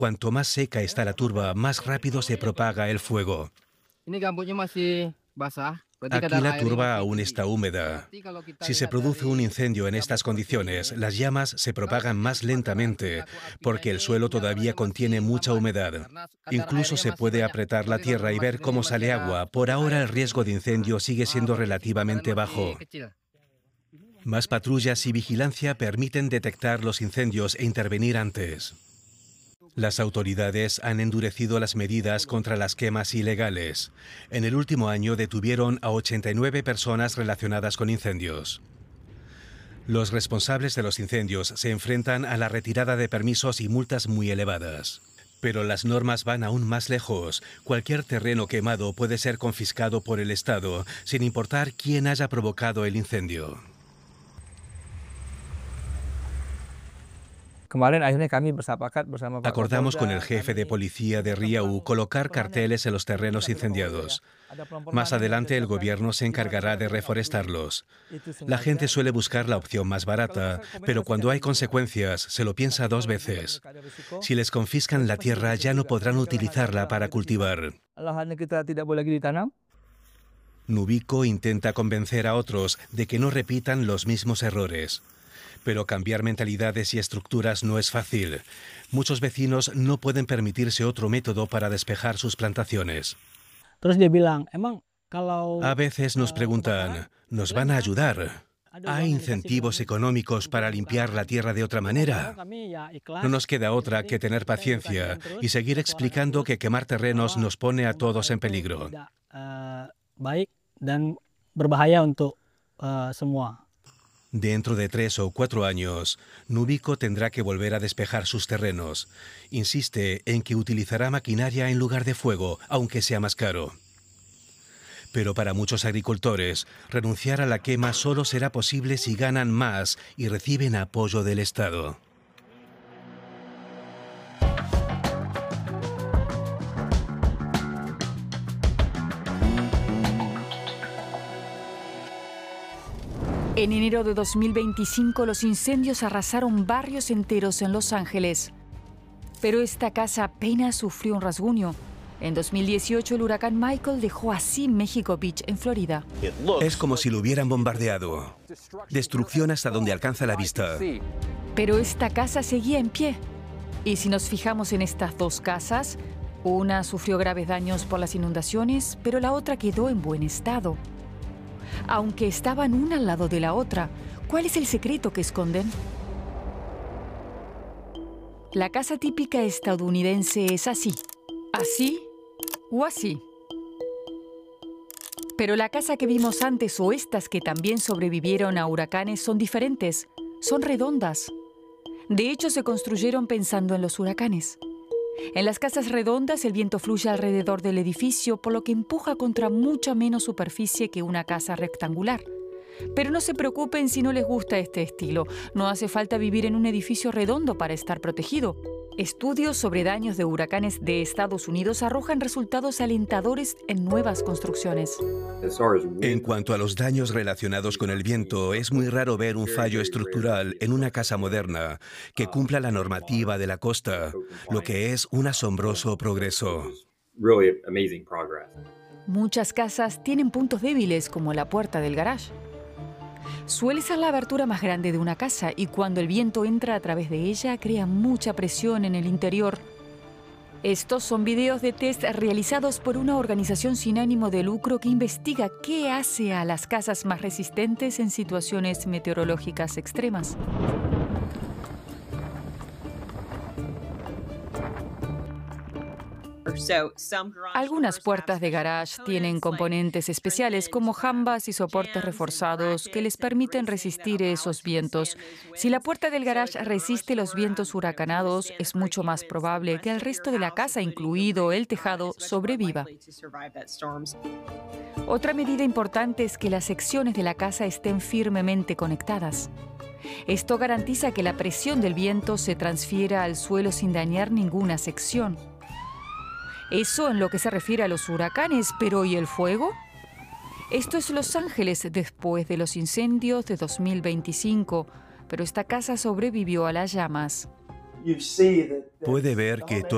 Cuanto más seca está la turba, más rápido se propaga el fuego. Aquí la turba aún está húmeda. Si se produce un incendio en estas condiciones, las llamas se propagan más lentamente, porque el suelo todavía contiene mucha humedad. Incluso se puede apretar la tierra y ver cómo sale agua. Por ahora el riesgo de incendio sigue siendo relativamente bajo. Más patrullas y vigilancia permiten detectar los incendios e intervenir antes. Las autoridades han endurecido las medidas contra las quemas ilegales. En el último año detuvieron a 89 personas relacionadas con incendios. Los responsables de los incendios se enfrentan a la retirada de permisos y multas muy elevadas. Pero las normas van aún más lejos. Cualquier terreno quemado puede ser confiscado por el Estado, sin importar quién haya provocado el incendio. Acordamos con el jefe de policía de Riau colocar carteles en los terrenos incendiados. Más adelante el gobierno se encargará de reforestarlos. La gente suele buscar la opción más barata, pero cuando hay consecuencias se lo piensa dos veces. Si les confiscan la tierra ya no podrán utilizarla para cultivar. Nubiko intenta convencer a otros de que no repitan los mismos errores. Pero cambiar mentalidades y estructuras no es fácil. Muchos vecinos no pueden permitirse otro método para despejar sus plantaciones. A veces nos preguntan, ¿nos van a ayudar? ¿Hay incentivos económicos para limpiar la tierra de otra manera? No nos queda otra que tener paciencia y seguir explicando que quemar terrenos nos pone a todos en peligro. Dentro de 3 o 4 años, Nubiko tendrá que volver a despejar sus terrenos. Insiste en que utilizará maquinaria en lugar de fuego, aunque sea más caro. Pero para muchos agricultores, renunciar a la quema solo será posible si ganan más y reciben apoyo del Estado. En enero de 2025, los incendios arrasaron barrios enteros en Los Ángeles. Pero esta casa apenas sufrió un rasguño. En 2018, el huracán Michael dejó así Mexico Beach, en Florida. Es como si lo hubieran bombardeado. Destrucción hasta donde alcanza la vista. Pero esta casa seguía en pie. Y si nos fijamos en estas dos casas, una sufrió graves daños por las inundaciones, pero la otra quedó en buen estado. Aunque estaban una al lado de la otra, ¿cuál es el secreto que esconden? La casa típica estadounidense es así o así. Pero la casa que vimos antes o estas que también sobrevivieron a huracanes son diferentes, son redondas. De hecho, se construyeron pensando en los huracanes. En las casas redondas el viento fluye alrededor del edificio, por lo que empuja contra mucha menos superficie que una casa rectangular. Pero no se preocupen si no les gusta este estilo. No hace falta vivir en un edificio redondo para estar protegido. Estudios sobre daños de huracanes de Estados Unidos arrojan resultados alentadores en nuevas construcciones. En cuanto a los daños relacionados con el viento, es muy raro ver un fallo estructural en una casa moderna que cumpla la normativa de la costa, lo que es un asombroso progreso. Muchas casas tienen puntos débiles, como la puerta del garage. Suele ser la abertura más grande de una casa y cuando el viento entra a través de ella crea mucha presión en el interior. Estos son videos de test realizados por una organización sin ánimo de lucro que investiga qué hace a las casas más resistentes en situaciones meteorológicas extremas. Algunas puertas de garage tienen componentes especiales como jambas y soportes reforzados que les permiten resistir esos vientos. Si la puerta del garage resiste los vientos huracanados, es mucho más probable que el resto de la casa, incluido el tejado, sobreviva. Otra medida importante es que las secciones de la casa estén firmemente conectadas. Esto garantiza que la presión del viento se transfiera al suelo sin dañar ninguna sección. Eso en lo que se refiere a los huracanes, pero ¿y el fuego? Esto es Los Ángeles después de los incendios de 2025, pero esta casa sobrevivió a las llamas. Puede ver que